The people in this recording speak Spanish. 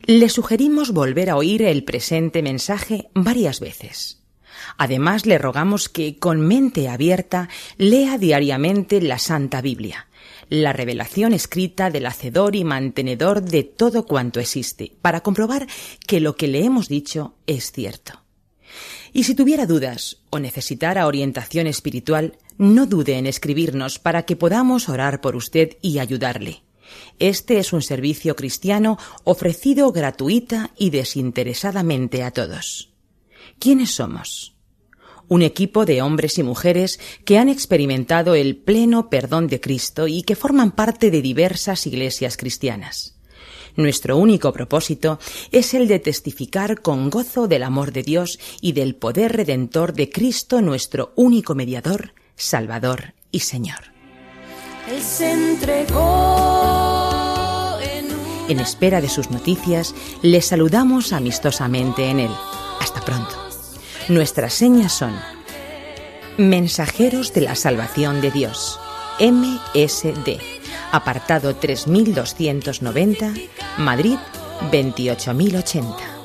Le sugerimos volver a oír el presente mensaje varias veces. Además, le rogamos que, con mente abierta, lea diariamente la Santa Biblia, la revelación escrita del hacedor y mantenedor de todo cuanto existe, para comprobar que lo que le hemos dicho es cierto. Y si tuviera dudas o necesitara orientación espiritual, no dude en escribirnos para que podamos orar por usted y ayudarle. Este es un servicio cristiano ofrecido gratuita y desinteresadamente a todos. ¿Quiénes somos? Un equipo de hombres y mujeres que han experimentado el pleno perdón de Cristo y que forman parte de diversas iglesias cristianas. Nuestro único propósito es el de testificar con gozo del amor de Dios y del poder redentor de Cristo, nuestro único mediador, Salvador y Señor. Él se entregó en espera de sus noticias, les saludamos amistosamente en él. Hasta pronto. Nuestras señas son: Mensajeros de la Salvación de Dios, MSD, apartado 3290, Madrid 28080.